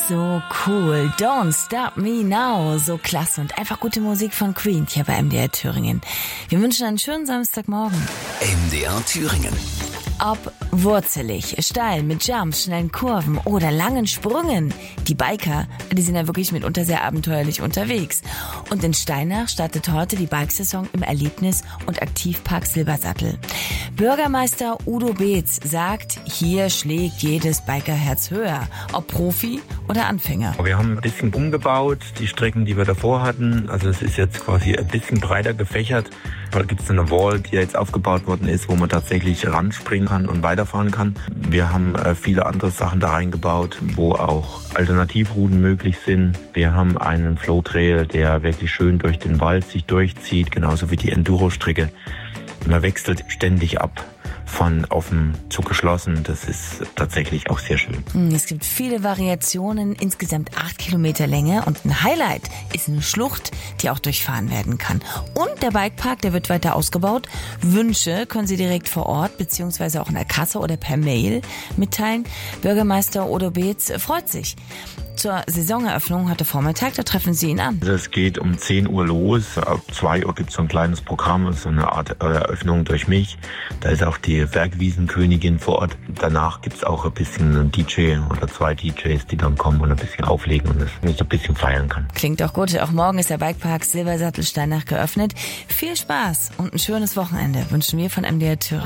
So cool. Don't Stop Me Now. So klasse und einfach gute Musik von Queen hier bei MDR Thüringen. Wir wünschen einen schönen Samstagmorgen. MDR Thüringen. Ob wurzelig, steil, mit Jumps, schnellen Kurven oder langen Sprüngen. Die Biker, die sind ja wirklich mitunter sehr abenteuerlich unterwegs. Und in Steinach startet heute die Bikesaison im Erlebnis- und Aktivpark Silbersattel. Bürgermeister Udo Beetz sagt, hier schlägt jedes Bikerherz höher, ob Profi oder Anfänger. Wir haben ein bisschen umgebaut, die Strecken, die wir davor hatten. Also es ist jetzt quasi ein bisschen breiter gefächert. Da gibt es eine Wall, die jetzt aufgebaut worden ist, wo man tatsächlich ranspringen kann und weiterfahren kann. Wir haben viele andere Sachen da reingebaut, wo auch Alternativrouten möglich sind. Wir haben einen Flow-Trail, der wirklich schön durch den Wald sich durchzieht, genauso wie die Enduro-Strecke. Man wechselt ständig ab von offen zu geschlossen. Das ist tatsächlich auch sehr schön. Es gibt viele Variationen, insgesamt 8 Kilometer Länge und ein Highlight ist eine Schlucht, die auch durchfahren werden kann. Und der Bikepark, der wird weiter ausgebaut. Wünsche können Sie direkt vor Ort beziehungsweise auch in der Kasse oder per Mail mitteilen. Bürgermeister Udo Beetz freut sich. Zur Saisoneröffnung heute Vormittag, da treffen Sie ihn an. Es geht um 10 Uhr los. Ab 2 Uhr gibt es so ein kleines Programm, so eine Art Eröffnung durch mich. Da ist auch die Bergwiesenkönigin vor Ort. Danach gibt es auch ein bisschen einen DJ oder 2 DJs, die dann kommen und ein bisschen auflegen und das ein bisschen feiern kann. Klingt auch gut. Auch morgen ist der Bikepark Silbersattel Steinach geöffnet. Viel Spaß und ein schönes Wochenende wünschen wir von MDR Thüringen.